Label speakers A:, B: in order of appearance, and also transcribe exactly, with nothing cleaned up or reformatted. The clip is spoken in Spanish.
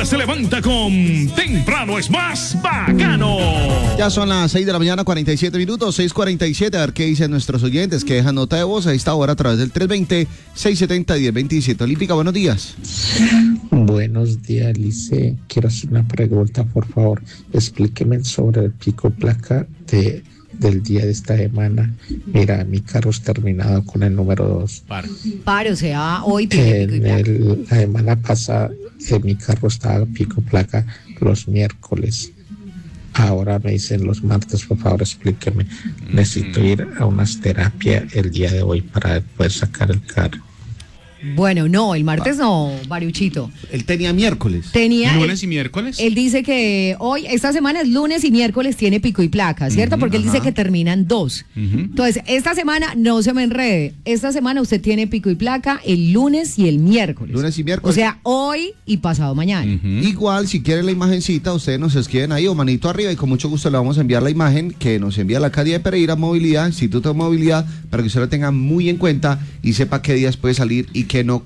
A: se levanta con Temprano es más bacano.
B: Ya son las seis de la mañana, cuarenta y siete minutos, seis cuarenta y siete. A ver qué dicen nuestros oyentes, que dejan nota de voz a esta hora a través del tres veinte, seiscientos setenta, diez veintisiete. Olímpica, buenos días.
C: Buenos días, Lice. Quiero hacer una pregunta, por favor. Explíqueme sobre el pico placa de, del día de esta semana. Mira, mi carro es terminado con el número dos.
D: Paro.
E: Paro, o sea, hoy tiene pico y
C: En
E: placa.
C: el, la semana pasada, eh, mi carro estaba pico placa los miércoles. Ahora me dicen los martes, por favor, explíqueme. Necesito ir a unas terapias el día de hoy para poder sacar el carro.
E: Bueno, no, el martes no, Bariuchito.
B: Él tenía miércoles.
E: Tenía.
D: ¿Lunes y miércoles?
E: Él dice que hoy, esta semana es lunes y miércoles, tiene pico y placa, ¿cierto?
D: Ujú,
E: Porque él
D: ajá.
E: dice que terminan dos.
D: Ujú.
E: Entonces, esta semana no se me enrede. Esta semana usted tiene pico y placa el lunes y el miércoles.
B: Lunes y miércoles.
E: O sea, hoy y pasado mañana.
D: Ujú.
B: Igual, si quieren la imagencita, ustedes nos escriben ahí o manito arriba y con mucho gusto le vamos a enviar la imagen que nos envía la alcaldía de Pereira Movilidad, Instituto de Movilidad, para que usted lo tenga muy en cuenta y sepa qué días puede salir y qué no